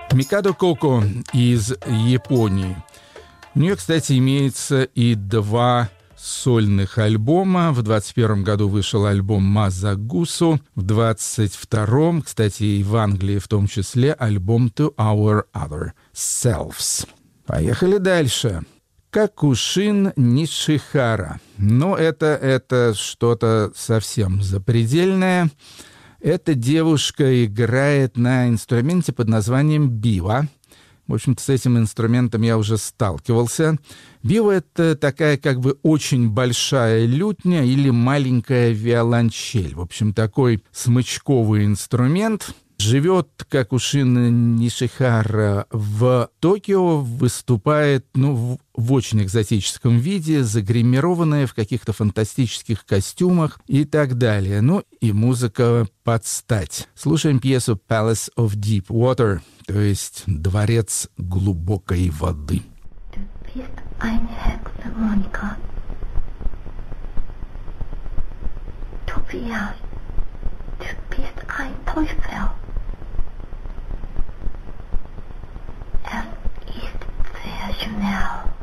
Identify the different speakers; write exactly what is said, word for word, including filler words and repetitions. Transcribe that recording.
Speaker 1: Микадо Коко из Японии. У нее, кстати, имеется и два сольных альбома. В двадцать первом году вышел альбом «Мазагусу». В двадцать втором, кстати, и в Англии в том числе, альбом «To Our Other Selves». Поехали дальше. Какушин Нишихара. Но это, это что-то совсем запредельное. Эта девушка играет на инструменте под названием бива. В общем-то, с этим инструментом я уже сталкивался. Бива — это такая как бы очень большая лютня или маленькая виолончель. В общем, такой смычковый инструмент. Живет Какушин Нишихара в Токио, выступает ну, в, в очень экзотическом виде, загримированная в каких-то фантастических костюмах и так далее. Ну и музыка под стать. Слушаем пьесу «Palace of Deep Water», то есть «Дворец глубокой воды».
Speaker 2: Du bist eine Hexe, Monika. Tobias, du bist ein Teufel. Es ist sehr schnell.